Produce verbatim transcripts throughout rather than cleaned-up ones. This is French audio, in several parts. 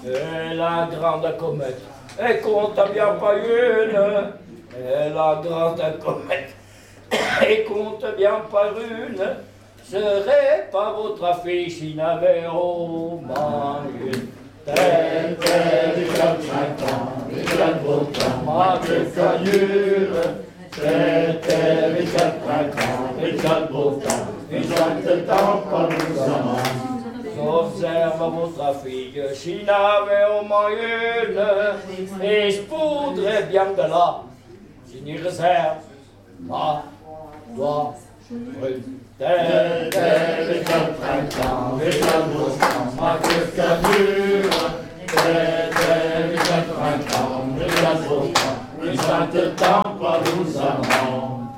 et la grande comète, et compte bien pas une, et la grande comète, et compte bien pas une, serait pas votre fille s'il n'avait au moins une. Telle, telle, les jeunes printemps, les jeunes beaux temps, ma canure. Telle, telle, les jeunes printemps, les jeunes beaux temps, les jeunes temps, pas nous amants. Observe votre fille, s'il n'avait au moins une, et je voudrais bien de là, s'il n'y réserve, ma, toi, oui. Telle, telle, les jeunes printemps, les jeunes beaux temps, ma canure. Telle, telle, les jeunes printemps, les jeunes beaux temps, les jeunes temps, pas nous amants.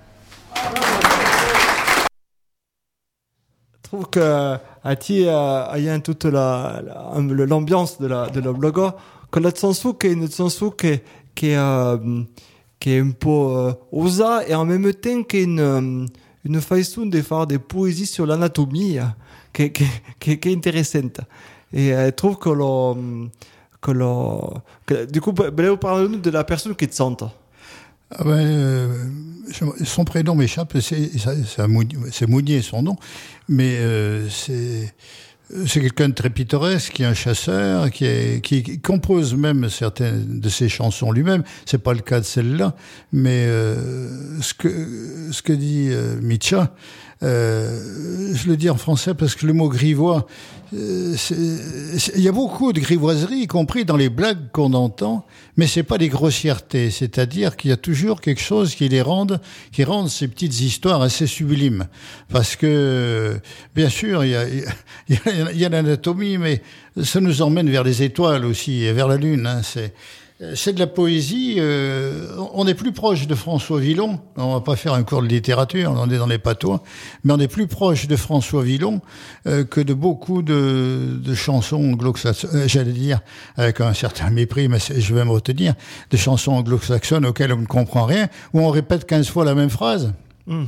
Je trouve que Ati il y a toute la, la l'ambiance de la de la bloga que la chanson qui est une chanson qui qui est euh, qui est un peu euh, osa et en même temps qui est une une façon de faire des poésies sur l'anatomie qui qui qui, qui est intéressante et euh, je trouve que le que le que, du coup parlez-nous de la personne qui te chante. Ah ben, euh, son prénom m'échappe, c'est, c'est, c'est Mounier son nom, mais euh, c'est, c'est quelqu'un de très pittoresque, qui est un chasseur, qui, est, qui compose même certaines de ses chansons lui-même. C'est pas le cas de celle-là, mais euh, ce que ce que dit euh, Mitcha, euh, je le dis en français parce que le mot grivois, euh, il y a beaucoup de grivoiseries, y compris dans les blagues qu'on entend, mais c'est pas des grossièretés. C'est-à-dire qu'il y a toujours quelque chose qui les rende, qui rende ces petites histoires assez sublimes. Parce que, bien sûr, il y a, il y a, il y a l'anatomie, mais ça nous emmène vers les étoiles aussi, et vers la lune. Hein. C'est, c'est de la poésie. Euh, on est plus proche de François Villon. On va pas faire un cours de littérature, on est dans les patois, mais on est plus proche de François Villon euh, que de beaucoup de, de chansons anglo-saxonnes. Euh, j'allais dire avec un certain mépris, mais je vais me retenir, de chansons anglo-saxonnes auxquelles on ne comprend rien, où on répète quinze fois la même phrase. Mmh.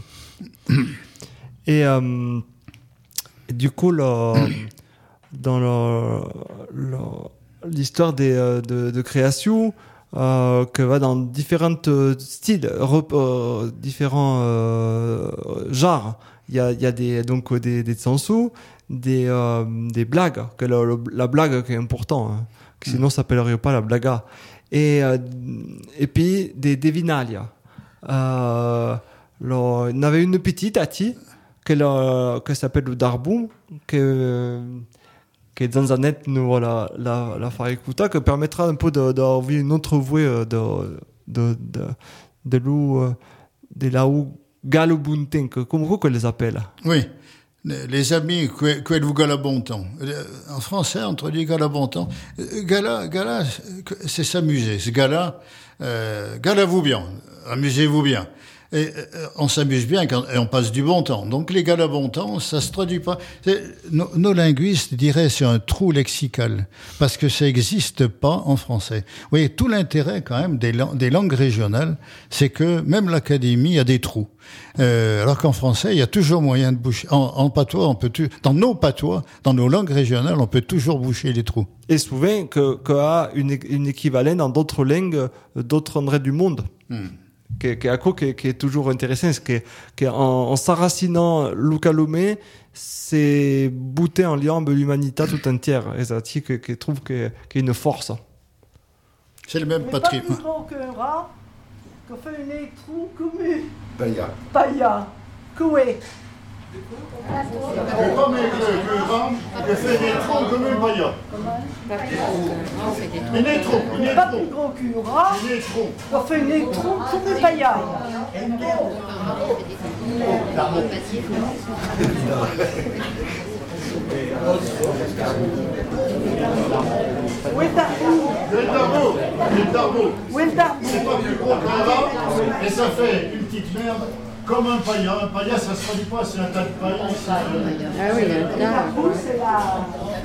Et euh, du coup, le, dans le, le l'histoire des, euh, de, de création euh, que va dans différents styles, rep, euh, différents euh, genres. Il y a, il y a des, donc des, des chansons, des, euh, des blagues, que le, le, la blague qui est important, hein, que sinon ça s'appellerait pas la blaga. Et, euh, et puis des devinalia. Euh, le, il y en avait une petite, Ati, que, le, que s'appelle le Darbou, que... que Zanzanet nous voilà la la faire écouter, que permettra un peu de d'avoir une autre voix de de de de l'ou de la ou galobunten, comment qu'on les appelle. Oui, les amis que vous galabontan. En français on traduit galabontan. Gala gala c'est s'amuser. Ce gala euh, gala-vous bien, amusez-vous bien. Et euh, on s'amuse bien quand, et on passe du bon temps. Donc les gars de bon temps, ça se traduit pas. Nos, nos linguistes diraient c'est un trou lexical parce que ça existe pas en français. Vous voyez, tout l'intérêt quand même des, des langues régionales, c'est que même l'académie a des trous. Euh, alors qu'en français, il y a toujours moyen de boucher. En, en patois, on peut tu, dans nos patois, dans nos langues régionales, on peut toujours boucher les trous. Et souvent que que a une une équivalent dans d'autres langues, d'autres endroits du monde. Hmm. Qui, qui, qui, qui est toujours intéressant, c'est que, que en, en s'enracinant Luca Lomé, c'est bouter en lien avec l'humanité tout entière. Et ça, qui, qui trouve qu'il y a une force. C'est le même patrimoine. Mais pas plus grand qu'un rat, qu'on fait une trou commun. Paya. Paya. Coué. C'est pas maigre qu'un rat, il fait des troncs comme un paillat. Il est trop, il est pas trop. plus gros qu'un rat, il est trop. on fait une trou comme un paillat. Où est le darbou? Le darbou, le darbou. Où est le darbou? C'est pas plus gros qu'un rat, et ça fait une petite merde. Comme un paillat. Un paillat, ça se traduit pas, c'est un tas de paille. Ah oui, Le darbou, c'est la...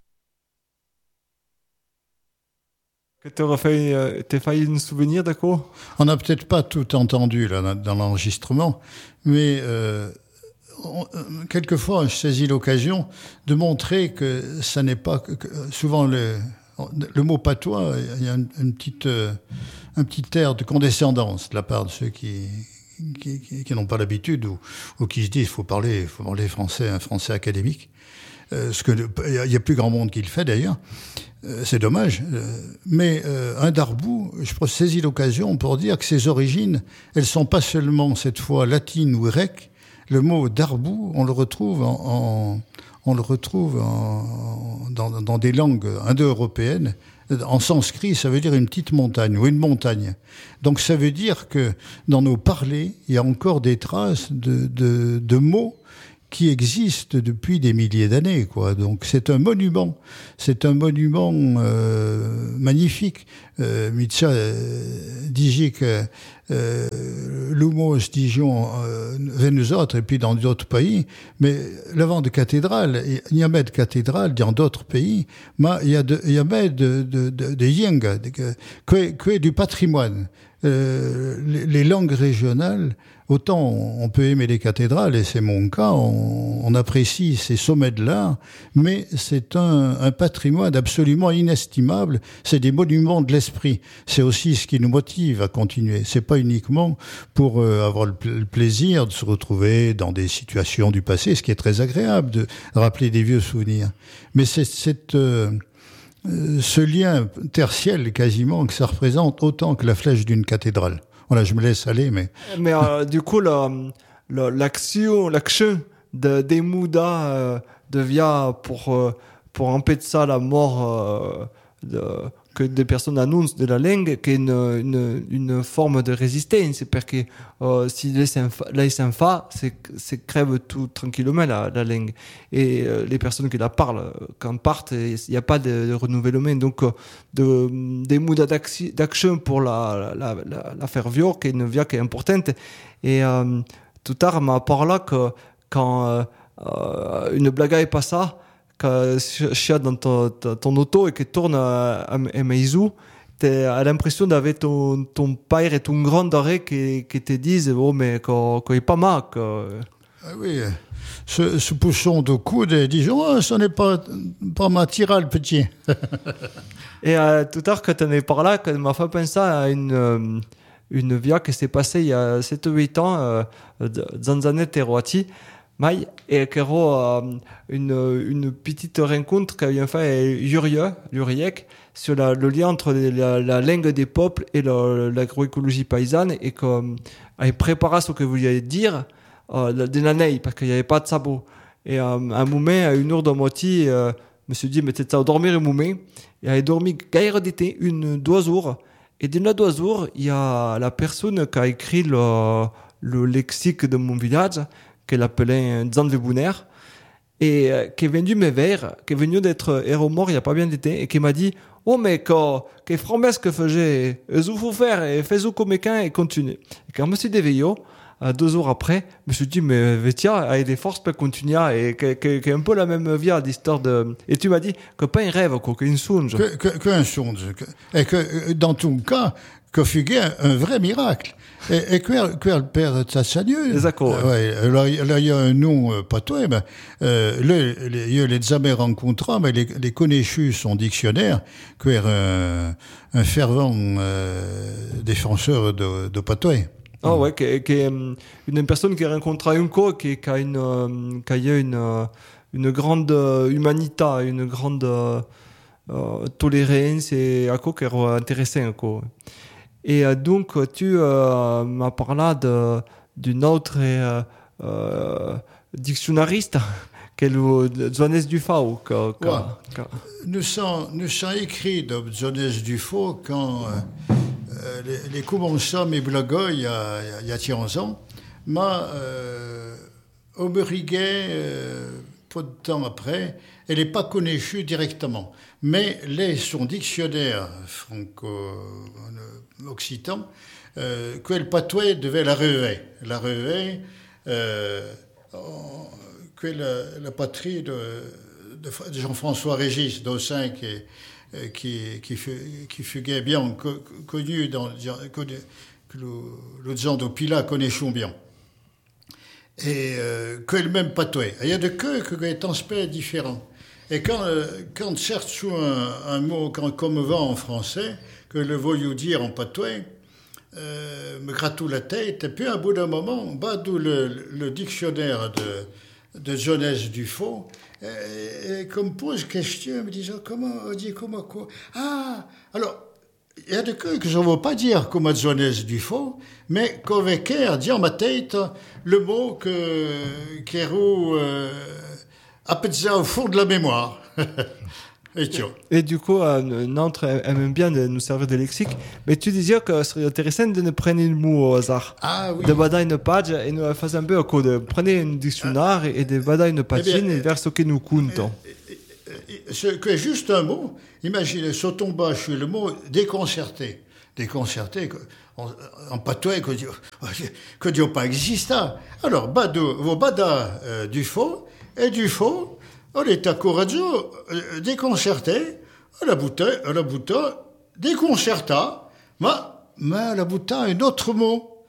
Que tu aurais fait, euh, t'as failli nous souvenir, d'accord? On n'a peut-être pas tout entendu là dans l'enregistrement, mais euh, on, quelquefois je saisis l'occasion de montrer que ça n'est pas que, que souvent le le mot patois, il y a une, une petite, euh, un petit air de condescendance de la part de ceux qui, qui, qui, qui n'ont pas l'habitude ou, ou qui se disent, il faut parler, faut parler français, un français académique. Euh, ce que il y, y a plus grand monde qui le fait d'ailleurs. Euh, c'est dommage. Euh, mais euh, un Darbou, je saisis l'occasion pour dire que ses origines, elles sont pas seulement cette fois latines ou grecques. Le mot Darbou, on le retrouve en, en on le retrouve en, dans, dans des langues indo-européennes. En sanskrit, ça veut dire une petite montagne ou une montagne. Donc ça veut dire que dans nos parlers, il y a encore des traces de, de, de mots qui existent depuis des milliers d'années, quoi. Donc c'est un monument, c'est un monument euh, magnifique. Euh, Mitcha euh, dit que euh, Lumos, Dijon, euh, nous autres, et puis dans d'autres pays, mais l'avant de cathédrale, il y a même de cathédrale dans d'autres pays, mais il y a de, il y a même de, de, de, de yenga, que, que du patrimoine. Euh, les, les langues régionales, autant on peut aimer les cathédrales, et c'est mon cas, on, on apprécie ces sommets de l'art, mais c'est un, un patrimoine absolument inestimable, c'est des monuments de l'esprit. C'est aussi ce qui nous motive à continuer. C'est pas uniquement pour euh, avoir le, pl- le plaisir de se retrouver dans des situations du passé, ce qui est très agréable de rappeler des vieux souvenirs. Mais c'est cette... Euh, Euh, ce lien tertiel quasiment que ça représente autant que la flèche d'une cathédrale. Voilà, je me laisse aller, mais... Mais euh, du coup, la, la, l'action, l'action de, des Moudas euh, devient pour, euh, pour empêcher la mort euh, de, que des personnes annoncent de la langue, qui est une, une, une forme de résistance, parce que euh, si les s'en fa, c'est, c'est crève tout tranquillement la, la langue. Et euh, les personnes qui la parlent, quand partent, il n'y a pas de, de renouvellement. Donc, euh, de, des moods d'action pour la, la, la, la faire vivre, qui est une vie qui est importante. Et euh, tout tard, m'a parlé là que quand euh, une blague est pas ça, que je dans ton, ton auto et que tourne à, à, à Maizou, t'as l'impression d'avoir ton, ton père et ton grand d'arrêt qui, qui te disent, oh, mais qu'il est pas mal. Que... Ah oui, ce, ce poussons de coude et disent, oh, ce n'est pas, pas ma tirale, petit. Et euh, tout à l'heure, quand tu en es par là, ça m'a fait penser à une, euh, une vie qui s'est passée il y a sept ou huit ans, euh, Zanzanet et Roati. Mai, et qui era une, une petite rencontre qu'avait fait Urieux, Uriek, sur la, le lien entre la, la langue des peuples et la, l'agroécologie paysanne, et qu'elle préparait ce que vous vouliez dire euh, de l'année, parce qu'il n'y avait pas de sabot. Et euh, un moment, à une heure de moitié, euh, je me suis dit, mais peut-être à dormir un moment, et elle a dormi gaire d'été, une, deux jours, et dans la deux jours, il y a la personne qui a écrit le, le lexique de mon village, qu'elle appelait Zan de Bouner, et euh, qui est venu me voir, qui est venu d'être héros mort il n'y a pas bien d'été, et qui m'a dit, oh, mais quand, que promesse que faisait, il faut faire, et fais-vous comme quelqu'un, et continue. Et quand je me suis déveillé, euh, deux jours après, je me suis dit, mais Vétia a des forces pour continuer, et qui est un peu la même vie d'histoire de, et tu m'as dit que pas un rêve, quoi, qu'un songe. Que, que, qu'un songe. Que, et que, dans tout cas, que fut un vrai miracle. Et, et que, que le père Tsatsanieu. D'accord. Euh, ouais, là, là, il y a un nom, euh, pas toi, mais, euh, le, les, il y a les jamais rencontrés, mais les, les connaissus son dictionnaire, que est un, un fervent, euh, défenseur de, de Patois. Ah ouais, qui est, qui est une personne qui rencontre un co, qui, qui a une, qui a une, une grande humanité, une grande, euh, tolérance, et à quoi qui est intéressant, quoi. Et euh, donc, tu euh, m'as parlé de, d'une autre euh, euh, dictionnariste, qui est le Johannes Dufaux. Que, que, ouais. que... Nous sommes, nous sommes écrits de Johannes Dufaux quand euh, les, les commençants mes blagues il y a, il y a quinze ans, mais euh, au Beriguet, euh, peu de temps après, elle n'est pas connue directement. Mais les, son dictionnaire franco-occitan, euh, que le patois devait la relever. La relever, euh, que la, la patrie de, de, de Jean-François Régis d'Aussin, qui, qui, qui, qui fut bien co, connu dans connu, que le, le gens de Pilat connaissions bien. Et euh, que le même patois. Il y a de que, que est un aspect différent. Et quand, euh, quand cherche un, un mot quand, comme vent en français, que le voyou dire en patois, euh, me gratte la tête, et puis à bout d'un moment, on bat d'où le, le dictionnaire de, de jeunesse du faux, et, et comme pose question, me disant comment on dit comment quoi. Ah, alors, il y a des cas que je ne veux pas dire comme jeunesse du faux, mais qu'avec elle, dit en ma tête le mot que Kérou euh, a peut-être au fond de la mémoire. Et, et du coup, euh, Nantes aime bien de nous servir de lexique, mais tu disais que ce serait intéressant de ne prendre le mot au hasard. Ah oui. De badailler une page et nous faisons un peu au coup de prendre un dictionnaire et de badailler une pagine et vers ce que nous comptons. Ce que est juste un mot, imaginez, ce tomba sur le mot déconcerté. Déconcerté, en, en patois, que Dieu, que Dieu pas exista. Alors, bado, vos bada euh, du faux, et du faux, on est à coraggio, euh, déconcerté, à la bouteille, à la bouteille, déconcerta, mais, mais à la bouteille, un autre mot.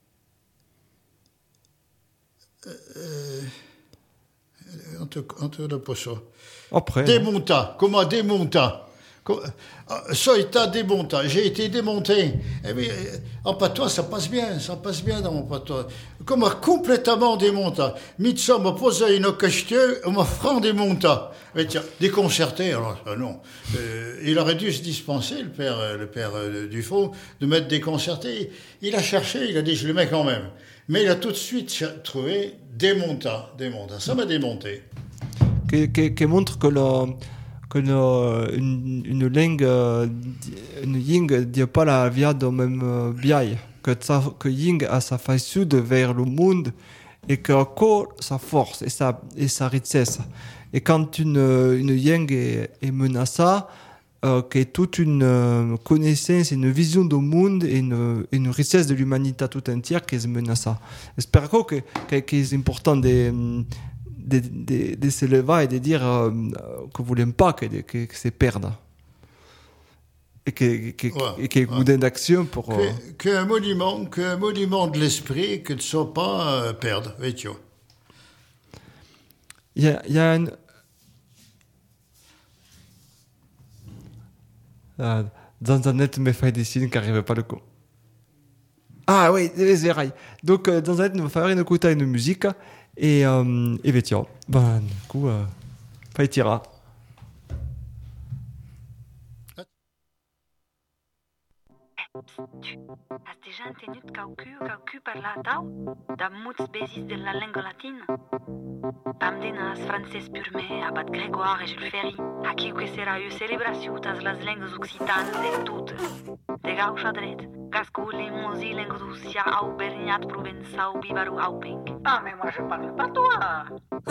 Euh, euh, on te, on te le pose ça. Après. Démonta. Comment démonta? Ça été démonta. J'ai été démonté. Eh bien, en patois, ça passe bien. Ça passe bien dans mon patois. Comment complètement démonta. Mitsa m'a posé une question, m'a franc démonta. Mais tiens, déconcerté. Alors, non. Euh, il aurait dû se dispenser, le père, le père euh, Dufaux, de mettre déconcerté. Il a cherché, il a dit, je le mets quand même. Mais il a tout de suite trouvé démonta. Démonta. Ça m'a démonté. Qui, qui, qui montre que, le, que le, une, une langue, une langue ne dit pas la vie de même biais, que, ça, que Ying a sa façon de vers le monde et que encore sa force et sa, et sa richesse. Et quand une, une langue est, est menacée, euh, qu'il y a toute une euh, connaissance, une vision du monde et une, une richesse de l'humanité tout entière qui est menacée. J'espère que, que, que c'est important de de, de, de se lever et de dire euh, que vous n'aimez pas que, que, que c'est perdre. Et que, que, ouais, que, que ouais. d'action pour... Que, euh... qu'un monument, qu'un monument de l'esprit que ne soit pas euh, perdre, vois-tu. Il y a, il y a un... Ah, dans un net, me fait des signes qui n'arrivaient pas le coup. Ah oui, c'est vrai. Donc, euh, dans un net, il va falloir une écouter une musique. Et, euh, et ben tiens, ben, du coup, euh, partira. Tu has déjà entendu qualcu, qualcu parlar tau? Da muts besis de la langue latine? Am dinas francès purme, abat Grégoire et Jules Ferry, a qui que sera eu célébration tas las langues occitanes de toutes. De gauche à droite, cascou limosi langue doucia au berniat provençal bibaru au pink. Ah mais moi je parle pas toi!